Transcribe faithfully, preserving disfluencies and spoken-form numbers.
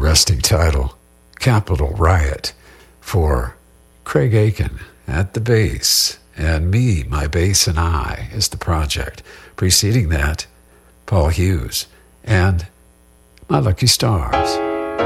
arresting title, Capital Riot, for Craig Aiken at the bass, and Me, My Bass and I is the project. Preceding that, Paul Hughes and My Lucky Stars.